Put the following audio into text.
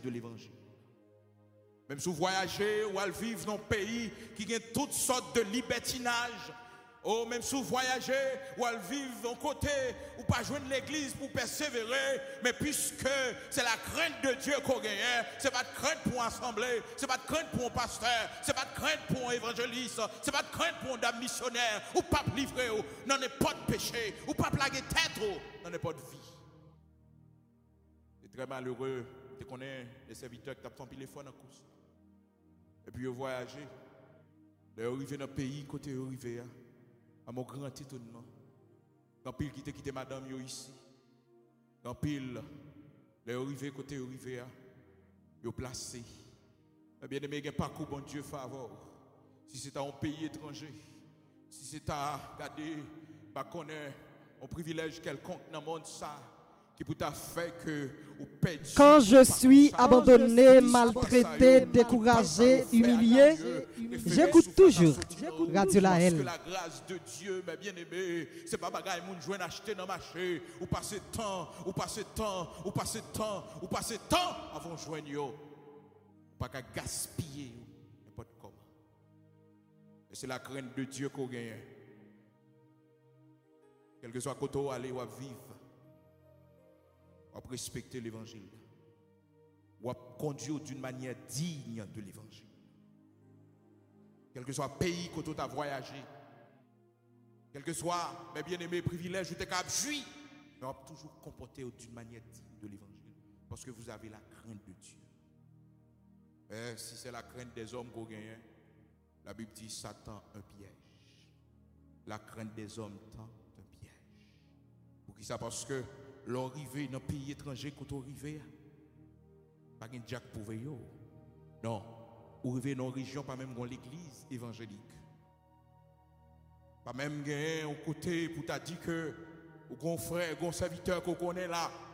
de l'évangile. Même si vous voyagez ou allez vivre dans un pays qui a toutes sortes de libertinage, ou même si vous voyagez ou allez vivre d'un côté ou pas joindre l'église pour persévérer, mais puisque c'est la crainte de Dieu qu'on gagne, c'est pas de crainte pour assemblée, c'est pas de crainte pour un pasteur, c'est pas de crainte pour un évangéliste, c'est pas de crainte pour un dame missionnaire, ou pas livrer, n'en est pas de péché, ou pas plaguer tête, n'en est pas de vie. C'est très malheureux de connaître des serviteurs qui tapent son téléphone en course. Et puis ils voyagent, ils arrivent dans un pays côté ils arrivent. À mon grand étonnement. Quand pile qui quitté madame yo ici. Quand pile les arrivés côté arrivé yo placé. Bien aimé gen parcours bon Dieu favor. Si c'est à un pays étranger, si c'est à garder pas connaître un privilège quelconque dans le monde ça qui peut faire que ou perdu. Quand je suis abandonné, maltraité, découragé, humilié, j'écoute toujours Radio Lahel. Parce que la grâce de Dieu, mes bien-aimés, c'est pas bagaille moun jouen acheter dans le marché, ou passer temps, ou passer temps, ou passer temps, ou passer temps avant joindre yo. Pas qu'à gaspiller n'importe comment. Et c'est la crainte de Dieu qu'on gagne. Quel que soit côté où aller ou à vivre. Ou respecter l'évangile, ou conduire d'une manière digne de l'évangile. Quel que soit le pays que tu as voyagé, quel que soit mes bien-aimés privilèges ou tes cap jouis, mais on toujours comporter d'une manière digne de l'évangile, parce que vous avez la crainte de Dieu. Et si c'est la crainte des hommes qu'on gagne, la Bible dit Satan un piège. La crainte des hommes tend un piège. Pour qui ça? Parce que l'arrivée dans un pays étranger quand on arrive, pas un jack pour veiller. Non, ou arriver dans une région, pas même dans l'église évangélique. Pas même un côté pour t'a dit que, ou un frère, un serviteur qu'on connaît là,